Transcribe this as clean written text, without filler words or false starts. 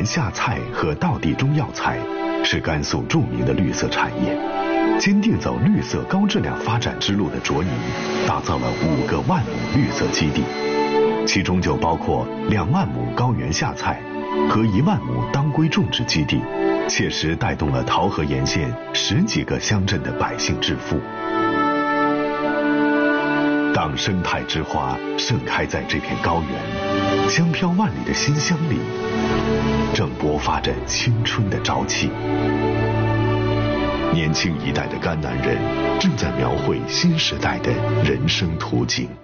原下菜和道地中药材，是甘肃著名的绿色产业。坚定走绿色高质量发展之路的卓宁，打造了5个万亩绿色基地，其中就包括2万亩高原下菜和1万亩当归种植基地，切实带动了桃河沿线10几个乡镇的百姓致富。当生态之花盛开在这片高原，香飘万里的新乡里，正勃发着青春的朝气。年轻一代的甘南人正在描绘新时代的人生图景。